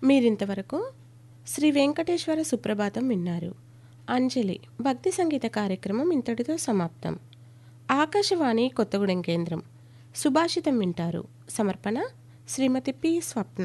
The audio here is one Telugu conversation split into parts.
మీరింతవరకు శ్రీ వెంకటేశ్వర సుప్రభాతం విన్నారు. అంజలి భక్తి సంగీత కార్యక్రమం ఇంతటితో సమాప్తం. ఆకాశవాణి కొత్తగూడెం కేంద్రం సుభాషితం వింటారు. సమర్పణ శ్రీమతి పి. స్వప్న.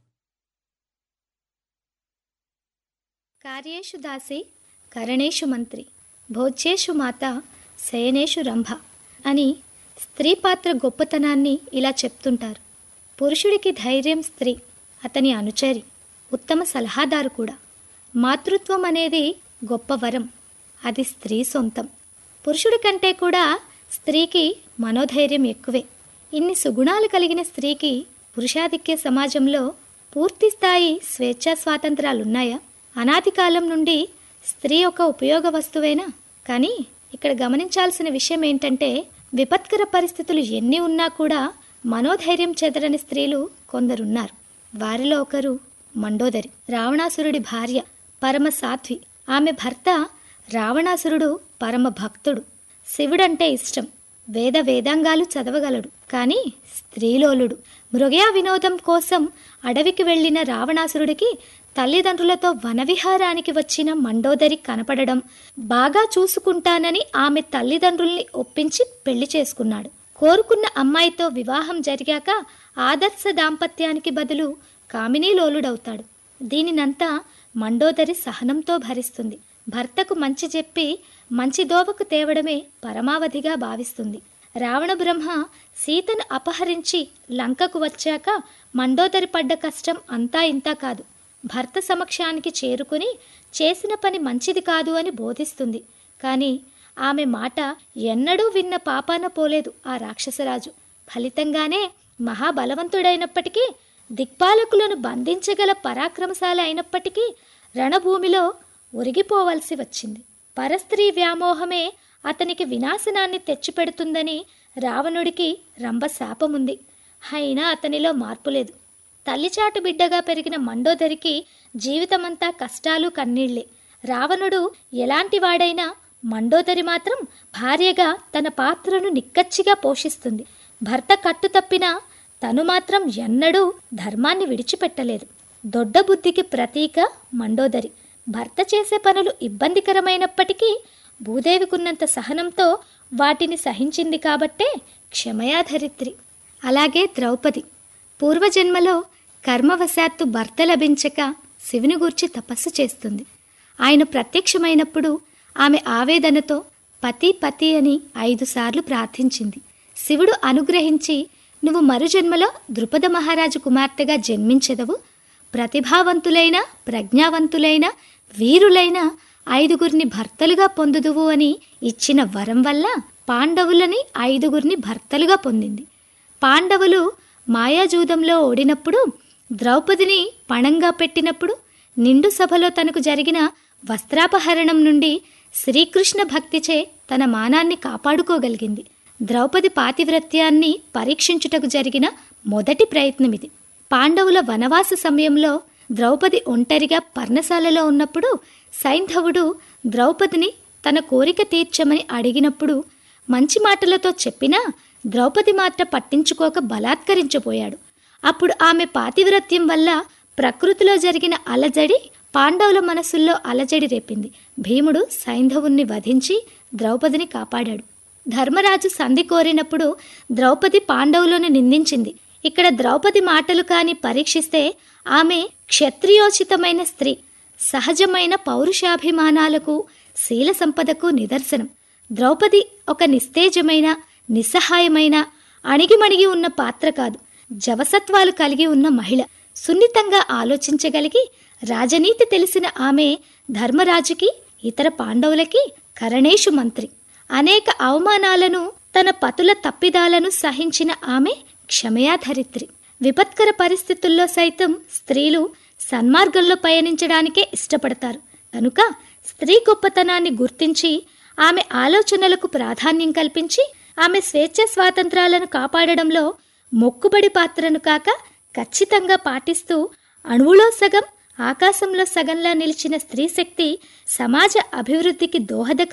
కార్యేషు దాసి కరణేషు మంత్రి భోజ్యేషు మాత శయనేషు రంభ అని స్త్రీ పాత్ర గొప్పతనాన్ని ఇలా చెప్తుంటారు. పురుషుడికి ధైర్యం స్త్రీ, అతని అనుచరి, ఉత్తమ సలహాదారు కూడా. మాతృత్వం అనేది గొప్ప వరం, అది స్త్రీ సొంతం. పురుషుడి కంటే కూడా స్త్రీకి మనోధైర్యం ఎక్కువే. ఇన్ని సుగుణాలు కలిగిన స్త్రీకి పురుషాధిక్య సమాజంలో పూర్తి స్థాయి స్వేచ్ఛా స్వాతంత్రాలున్నాయా? అనాది కాలం నుండి స్త్రీ ఒక ఉపయోగ వస్తువేనా? కానీ ఇక్కడ గమనించాల్సిన విషయం ఏంటంటే, విపత్కర పరిస్థితులు ఎన్ని ఉన్నా కూడా మనోధైర్యం చెదరని స్త్రీలు కొందరున్నారు. వారిలో ఒకరు మండోదరి, రావణాసురుడి భార్య, పరమ సాధ్వి. ఆమె భర్త రావణాసురుడు పరమ భక్తుడు, శివుడంటే ఇష్టం, వేదాంగాలు చదవగలడు. కానీ స్త్రీలోలుడు. మృగయా వినోదం కోసం అడవికి వెళ్లిన రావణాసురుడికి తల్లిదండ్రులతో వనవిహారానికి వచ్చిన మండోదరి కనపడడం, బాగా చూసుకుంటానని ఆమె తల్లిదండ్రుల్ని ఒప్పించి పెళ్లి చేసుకున్నాడు. కోరుకున్న అమ్మాయితో వివాహం జరిగాక ఆదర్శ దాంపత్యానికి బదులు కామినీలోలుడవుతాడు. దీనినంతా మండోదరి సహనంతో భరిస్తుంది. భర్తకు మంచి చెప్పి మంచి దోవకు తేవడమే పరమావధిగా భావిస్తుంది. రావణ బ్రహ్మ సీతను అపహరించి లంకకు వచ్చాక మండోదరి పడ్డ కష్టం అంతా ఇంతా కాదు. భర్త సమక్షానికి చేరుకుని చేసిన పని మంచిది కాదు అని బోధిస్తుంది. కానీ ఆమె మాట ఎన్నడూ విన్న పాపాన పోలేదు ఆ రాక్షసరాజు. ఫలితంగానే మహాబలవంతుడైనప్పటికీ, దిక్పాలకులను బంధించగల పరాక్రమశాలి అయినప్పటికీ రణభూమిలో ఒరిగిపోవలసి వచ్చింది. పరస్త్రీ వ్యామోహమే అతనికి వినాశనాన్ని తెచ్చిపెడుతుందని రావణుడికి రంభ శాపముంది. అయినా అతనిలో మార్పు లేదు. తల్లిచాటు బిడ్డగా పెరిగిన మండోదరికి జీవితమంతా కష్టాలు కన్నీళ్లే. రావణుడు ఎలాంటి వాడైనా మండోదరి మాత్రం భార్యగా తన పాత్రను నిక్కచ్చిగా పోషిస్తుంది. భర్త కట్టు తప్పినా తను మాత్రం ఎన్నడూ ధర్మాన్ని విడిచిపెట్టలేదు. దొడ్డ బుద్ధికి ప్రతీక మండోదరి. భర్త చేసే పనులు ఇబ్బందికరమైనప్పటికీ భూదేవికున్నంత సహనంతో వాటిని సహించింది కాబట్టే క్షమయాధరిత్రి. అలాగే ద్రౌపది పూర్వజన్మలో కర్మవశాత్తు భర్త లభించక శివుని గూర్చి తపస్సు చేస్తుంది. ఆయన ప్రత్యక్షమైనప్పుడు ఆమె ఆవేదనతో పతి పతి అని 5 సార్లు ప్రార్థించింది. శివుడు అనుగ్రహించి, నువ్వు మరుజన్మలో ద్రుపద మహారాజు కుమార్తెగా జన్మించెదవు, ప్రతిభావంతులైన ప్రజ్ఞావంతులైన వీరులైన 5గురిని భర్తలుగా పొందుదువు అని ఇచ్చిన వరం వల్ల పాండవులని 5గురిని భర్తలుగా పొందింది. పాండవులు మాయాజూదంలో ఓడినప్పుడు, ద్రౌపదిని పణంగా పెట్టినప్పుడు, నిండు సభలో తనకు జరిగిన వస్త్రాపహరణం నుండి శ్రీకృష్ణ భక్తిచే తన మానాన్ని కాపాడుకోగలిగింది. ద్రౌపది పాతివ్రత్యాన్ని పరీక్షించుటకు జరిగిన మొదటి ప్రయత్నమిది. పాండవుల వనవాస సమయంలో ద్రౌపది ఒంటరిగా పర్ణశాలలో ఉన్నప్పుడు సైంధవుడు ద్రౌపదిని తన కోరిక తీర్చమని అడిగినప్పుడు మంచి మాటలతో చెప్పినా ద్రౌపది మాట పట్టించుకోక బలాత్కరించబోయాడు. అప్పుడు ఆమె పాతివ్రత్యం వల్ల ప్రకృతిలో జరిగిన అలజడి పాండవుల మనసుల్లో అలజడి రేపింది. భీముడు సైంధవుణ్ణి వధించి ద్రౌపదిని కాపాడాడు. ధర్మరాజు సంధి కోరినప్పుడు ద్రౌపది పాండవులను నిందించింది. ఇక్కడ ద్రౌపది మాటలు కాని పరీక్షిస్తే ఆమె క్షత్రియోచితమైన స్త్రీ, సహజమైన పౌరుషాభిమానాలకు శీల సంపదకు నిదర్శనం. ద్రౌపది ఒక నిస్తేజమైన నిస్సహాయమైన అణిగిమణిగి ఉన్న పాత్ర కాదు, జవసత్వాలు కలిగి ఉన్న మహిళ. సున్నితంగా ఆలోచించగలిగి రాజనీతి తెలిసిన ఆమె ధర్మరాజుకి ఇతర పాండవులకి కరణేషు మంత్రి. అనేక అవమానాలను, తన పతుల తప్పిదాలను సహించిన ఆమె క్షమయాధరిత్రి. విపత్కర పరిస్థితుల్లో సైతం స్త్రీలు సన్మార్గంలో పయనించడానికే ఇష్టపడతారు. కనుక స్త్రీ గొప్పతనాన్ని గుర్తించి ఆమె ఆలోచనలకు ప్రాధాన్యం కల్పించి ఆమె స్వేచ్ఛ స్వాతంత్రాలను కాపాడడంలో మొక్కుబడి పాత్రను కాక ఖచ్చితంగా పాటిస్తూ అణువులో సగం ఆకాశంలో సగంలా నిలిచిన స్త్రీ శక్తి సమాజ అభివృద్ధికి దోహదక